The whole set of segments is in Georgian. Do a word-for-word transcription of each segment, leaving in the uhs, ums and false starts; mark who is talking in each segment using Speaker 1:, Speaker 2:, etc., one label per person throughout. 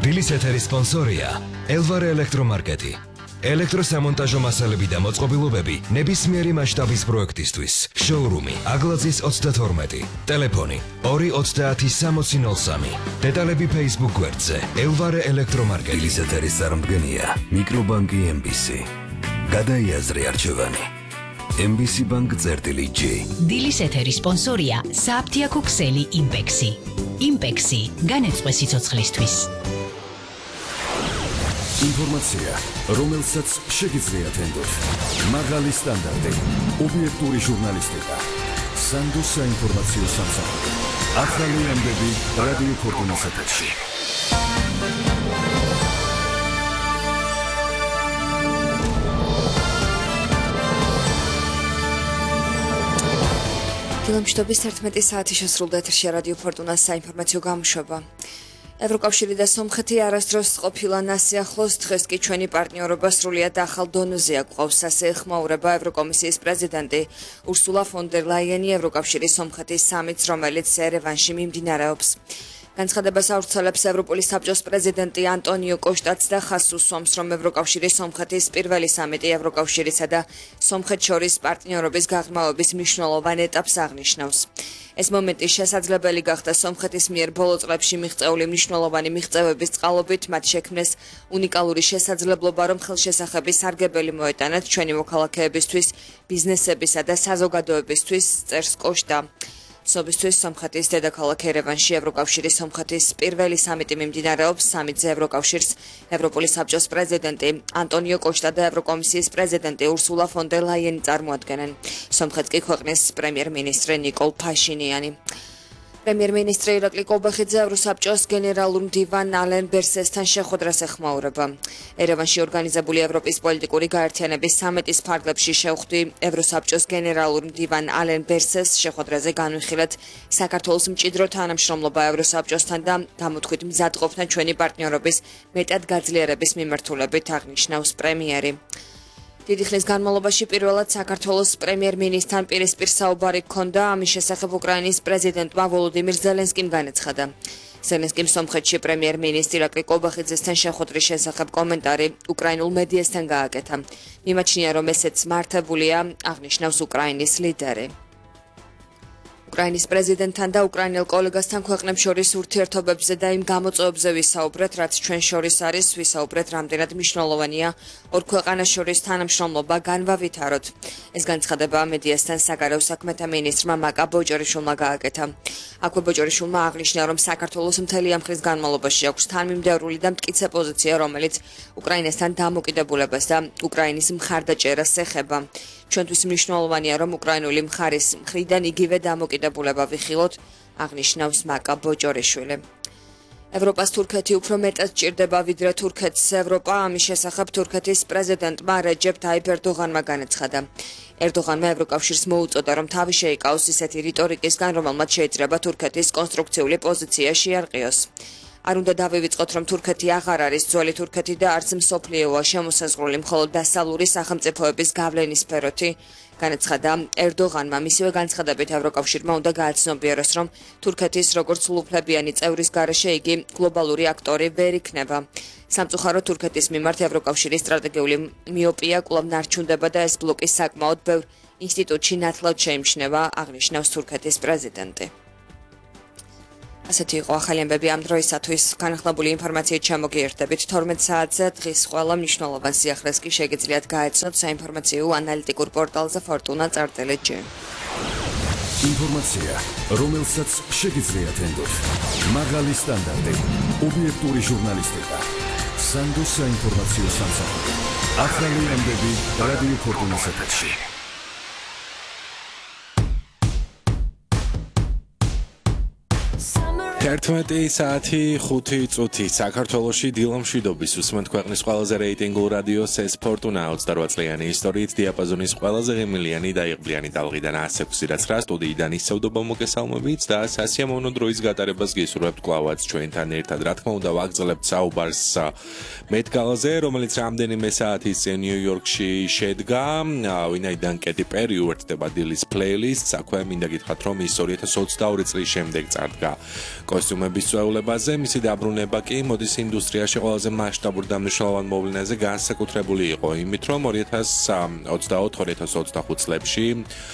Speaker 1: დილის ეთერის სპონსორია ელვარე ელექტრომარკეტი. ელექტროსამონტაჟო მასალები და მოწყობილობები ნებისმიერი მასშტაბის პროექტისთვის. შოურუმი აგლაძის ოცდათორმეტი. ტელეფონი ორი ოცდაათი სამოცი ნოლ სამი. დეტალები Facebook გვერდზე ელვარე ელექტრომარკეტი. დილის ეთერის წარმდგენია მიკრობანკი ემ ბი სი. გადაიაზრე არჩევანი. ემ ბი სი ბანკ წერტილი ჯი.
Speaker 2: დილის ეთერის სპონსორია სააფთიაქო ქსელი იმპექსი. იმპექსი განეწყვე სიცოცხლისთვის.
Speaker 3: ინფორმაცია, რომელსაც შეგიძლიათ ენდოთ. მაღალი სტანდარტი, ობიექტური ჟურნალისტიკა. სანდოს საინფორმაციო სამსახური. ახალი ამბები რადიო ფორტუნას ეთერში.
Speaker 4: დილამშვიდობის თერთმეტი საათი შესრულდა ეთერში რადიო ფორტუნას საინფორმაციო გამოშვება. ევროკავშირი და სომხეთი არასდროს ყოფილა ნასიახლოს, დღეს კი ჩვენი პარტნიორობა სრულიად ახალ დონეზე აკვავს, ასე ეხმაურება ევროკომისიის პრეზიდენტი ურსულა ფონ დერ ლაიენი ევროკავშირის სომხეთის სამიტს, რომელიც ერევანში მიმდინარეობს. განცხადებას ავრცელებს ევროპული საბჭოს პრეზიდენტი ანტონიო კოშტაც და ხაზს უსვამს, რომ ევროკავშირის სომხეთის პირველი სამიტი ევროკავშირისა და სომხეთს შორის პარტნიორობის გაღრმავების მნიშვნელოვან ეტაპს აღნიშნავს. ეს მომენტი შესაძლებელი გახდა სომხეთის მიერ ბოლო წლებში მიღწეული მნიშვნელოვანი მიღწევების წყალობით, მათ შექმნეს უნიკალური შესაძლებლობა, რომ ხელშესახები სარგებელი მოეტანათ ჩვენი მოქალაქეებისთვის, ბიზნესებისა და საზოგადოებისთვის, წერს კოშტა. ცნობისთვის სომხეთის დედაქალაქ ერევანში ევროკავშირის სომხეთის პირველი სამიტი მიმდინარეობს. სამიტზე ევროკავშირს ევროპული საბჭოს პრეზიდენტი ანტონიო კოშტა და ევროკომისიის პრეზიდენტი ურსულა ფონ დერ ლაიენი წარმოადგენენ. სომხეთს კი ქვეყნის პრემიერ-მინისტრი ნიკოლ ფაშინიანი. პრემიერ-მინისტრი ირაკლი კობახიძე ევროსაბჭოს გენერალურ მდივან ალენ ბერსესთან შეხვედრას ეხმაურება. ერევანში ორგანიზებული ევროპის პოლიტიკური გაერთიანების სამეტის ფარგლებში შევხვდი ევროსაბჭოს გენერალურ მდივან ალენ ბერსეს. შეხვედრაზე განვიხილეთ საქართველოს მჭიდრო თანამშრომლობა ევროსაბჭოსთან და გამოთქვით მზადყოფნა ჩვენი პარტნიორობის მეტად გაძლიერების მიმართულებით, აღნიშნავს პრემიერი. დიდი ხნის განმავლობაში პირველად საქართველოს პრემიერ-მინისტრთან პირისპირ საუბარი ჰქონდა, ამის შესახებ უკრაინის პრეზიდენტმა ვოლოდიმირ ზელენსკიმ განაცხადა. ზელენსკიმ სომხეთში პრემიერ-მინისტრი ირაკლი კობახიძესთან შეხვედრის შესახებ კომენტარი უკრაინულ მედიასთან გააკეთა. მიმაჩნია, რომ ესეც მართებულია, აღნიშნავს უკრაინის ლიდერი. უკრაინის პრეზიდენტთან და უკრაინელ კოლეგასთან ქვეყნებს შორის ურთიერთობებზე და იმ გამოწვევებზე ვისაუბრეთ, რაც ჩვენ შორის არის, ვისაუბრეთ, რამდენად მნიშვნელოვანია ორ ქვეყანას შორის თანამშრომლობა განვავითაროთ. ეს განცხადება მედიასთან საგარეო საქმეთა მინისტრმა მაკა ბოჭორიშვილმა გააკეთა. აქვე ბოჭორიშვილმა აღნიშნა, რომ საქართველოს მთელი ამ ხნის განმავლობაში აქვს თანმიმდევრული და მტკიცე პოზიცია, რომელიც უკრაინასთან დამოკიდებულებას და უკრაინის მხარდაჭერას ეხება. ჩვენთვის მნიშვნელოვანია, რომ უკრაინული მხარის მხრიდან იგივე დამოკიდებულება ვიხილოთ, აღნიშნავს მაკა ბოჭორიშვილი. ევროპას თურქეთი უფრო მეტად ჭირდება, ვიდრე თურქეთს ევროპა, ამის შესახებ თურქეთის პრეზიდენტმა რეჯეპ ტაიპ ერდოღანმა განაცხადა. ერდოღანმა ევროკავშირს მოუწოდა, რომ თავი შეიკავოს ისეთი რიტორიკისგან, რომელმაც შეიძლება თურქეთის კონსტრუქციული პოზიცია შეარყიოს. არ უნდა დავივიწყოთ, რომ თურქეთი აღარ არის ძველი თურქეთი და არც მსოფლიოა შემოსაზღვრული მხოლოდ დასავლური სახელმწიფოების გავლენის სფეროთი, განაცხადა ერდოღანმა. მისივე განცხადებით ევროკავშირმა უნდა გააცნობიეროს, რომ თურქეთის როგორც სრულუფლებიანი წევრის გარეშე იგი გლობალური აქტორი ვერ იქნება. სამწუხაროდ თურქეთის მიმართ ევროკავშირის სტრატეგიული მიოპია კვლავ ნარჩუნდება და ეს ბლოკი საკმაოდ ბევრ ინსტიტუტში ნათლად შეიმჩნევა, აღნიშნავს თურქეთის პრეზიდენტი. ასეთი იყო ახალი ამბები ამ დროისათვის. განახლებული ინფორმაციით ჩამოგიერთდებით თორმეტ საათზე. დღის ყველა მნიშვნელოვან სიახლეს კი შეგიძლიათ გაეცნოთ საინფორმაციო ანალიტიკურ პორტალზე ფორტუნა წერტილი ჯი.
Speaker 3: ინფორმაცია, რომელსაც შეგიძლიათ ენდოთ. მაღალი სტანდარტი, ობიექტური ჟურნალისტიკა. სანდოს საინფორმაციო სამსახური. ახალი ამბები რადიო ფორტუნას ეთერში.
Speaker 5: თერთმეტი საათი ხუთი წუთი საქართველოში დილამშვიდობის უსმენთ ქვეყნის ყველაზე რეიტინგულ რადიოს ეს ფორტუნა ოცდარვა წლიანი ისტორიით დიაპაზონის ყველაზე ღემილიანი და იღბლიანი ტალღიდან ას ექვსი და ცხრა სტუდიიდან ისევდობა მოგესალმებით და სასიამოვნო დროის გატარებას გისურვებთ კვლავაც ჩვენთან ერთად. რა თქმა უნდა ვაგრძელებთ საუბარს მეტ გალაზე, რომელიც რამდენიმე საათის წინ ნიუ-იორკში შედგა, ვინაიდან კეტი პერი უერთდება დილის პლეილისტს, აქვე მინდა გითხრათ, რომ ის ორი ათას ოცდაორი წლის შემდეგ წარდგა კოსტიუმების წვეულებაზე, მისი დაბრუნება კი მოდის ინდუსტრიაში ყველაზე მასშტაბურ და მნიშვნელოვან მოვლენაზე განსაკუთრებული იყო, იმით რომ ორი ათას ოცდაოთხ ორი ათას ოცდახუთ წლებში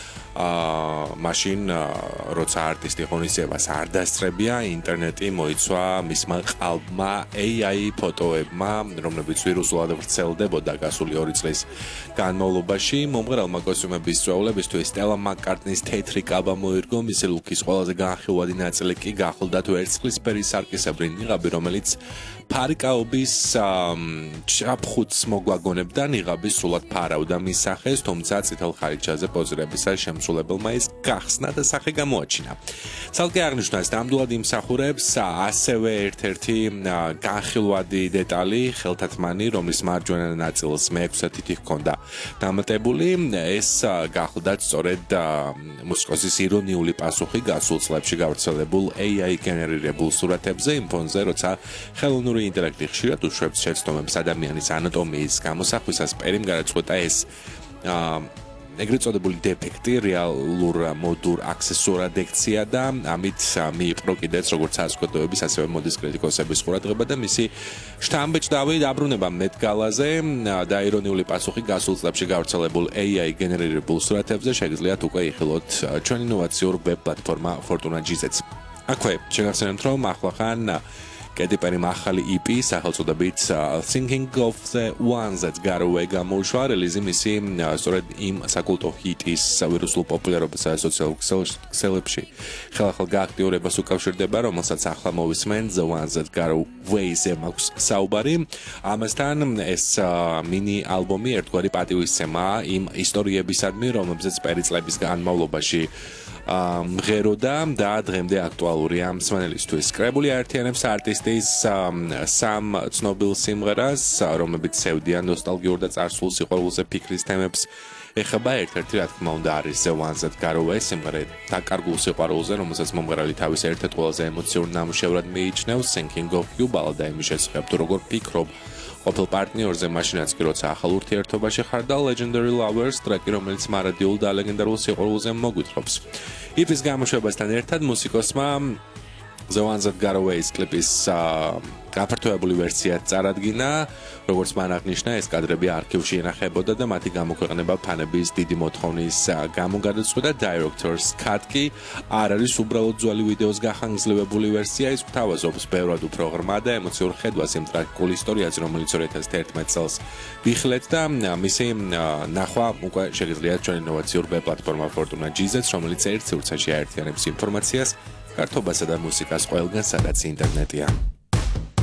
Speaker 5: აა მაშინ როცა არტისტი ღონისძიებას არ დასწრებია, ინტერნეტი მოიცვა მისმა ყალბმა ეი აი ფოტოებმა, რომლებიც ვირუსულად ვრცელდებოდა გასული ორი წლის განმავლობაში. მომღერალმა კოსტიუმების წვეულებისთვის სტელა მაკ-კარტნის თეთრი კაბა მოირგო, მისი ლუკის ყველაზე განხილვადი ნაწილი კი გახლდათ ვერცხლისფერი სარკისებრი ნიღაბი, რომელიც ფარიკაობის ჩაფხუტს მოგვაგონებდა, ნიღაბი სრულად ფარავდა მის სახეს, თუმცა წითელ ხარიჩაზე პოზირებისას შემსრულებელმა ის გახსნა და სახე გამოაჩინა. ცალკე აღნიშნავს, ნამდვილად იმსახურებს ასევე ერთ-ერთი განხილვადი დეტალი, ხელთათმანი, რომლის მარჯვენა ნაწილს მეექვსე თითი ჰქონდა დამატებული, ეს გახლდათ სწორედ მუსიკოსის ირონიული პასუხი გასულ წლებში გავრცელებულ ეი აი გენერირებულ სურათებზე იმ ფონზე, როცა ხელოვნური ინტელექტი ხშირად უშვებს შეცდომებს ადამიანის ანატომიის გამოსახვისას, პერიმ გადაწყვეტა ეს ეგრეთ წოდებული დეფექტი რეალურ მოდურ აქსესუარად და ამით მიიპყრო კიდეც როგორც საზოგადოების, ასევე მოდის კრიტიკოსების ყურადღება და მისი შთამბეჭდავი დაბრუნება მეტგალაზე და ირონიული პასუხი გასულ წლებში გავრცელებულ ეი აი გენერირებულ სურათებზე შეგიძლიათ უკვე იხილოთ ჩვენ ინოვაციურ ვებ პლატფორმა Fortuna ჯი-ზეც. აქვე შეგახსენებთ, რომ ახლახან კეტი პერიმ ახალი ი პი სახელწოდებით Thinking of the Ones That Got Away გამოუშვა, რელიზი მისი სწორედ იმ საკულტო ჰიტის ვირუსულ პოპულარობასა და სოციალურ ქსელებში ხელახალ გააქტიურებას უკავშირდება, რომელსაც ახლა მოვისმენ The Ones That Got Away-ზე მაქვს საუბარი. ამასთან ეს მინი ალბომი ერთგვარი პატივისცემაა იმ ისტორიებისადმი, რომლებზეც პერი წლების განმავლობაში მღეროდა და დღემდე აქტუალურია მსმენელისთვის. კრებული აერთიანებს არტისტის სამ ცნობილ სიმღერას, რომლებიც სევდიან ნოსტალგიურ და წარსულ სიყვარულზე ფიქრის თემებს. ეხება ერთ-ერთი, რა თქმა უნდა, არის The Ones That Got Away სიმღერა დაკარგულ სიყვარულზე, რომელსაც მომღერალი თავის ერთ-ერთ ყველაზე ემოციურ ნამუშევრად მიიჩნევს, Thinking of You ბალადა იმის შესახებ, თუ როგორ ფიქრობ ყოფილ პარტნიორზე, მაშინაც კი როცა ახალ ურთიერთობაში ხარ და Legendary Lovers ტრეკი, რომელიც მარადიულ და ლეგენდარულ სიყვარულზე მოგვითხრობს. ი პის გამოშვებასთან ერთად მუსიკოსმა The Ones That Got Away კლიპის გაფართოებული ვერსია წარადგინა, როგორც მან აღნიშნა, ეს კადრები არქივში ინახებოდა და მათი გამოქვეყნება ფანების დიდი მოთხოვნის გამო გადაწყვეტა. Director's Cut კი არ არის უბრალოდ ძველი ვიდეოს გახანგრძლივებული ვერსია, ის გვთავაზობს ბევრად უფრო ღრმა და ემოციურ ხედვას იმ ტრაგიკულ ისტორიაზე, რომელიც ორი ათას თერთმეტ წელს ვიხილეთ და მისი ნახვა უკვე შეგიძლიათ ჩვენ ინოვაციურ ვებ პლატფორმა Fortuna ჯი-ზეც, რომელიც ერთ სივრცეში აერთიანებს ინფორმაციას, გართობასა და მუსიკას ყველგან, სადაც ინტერნეტია.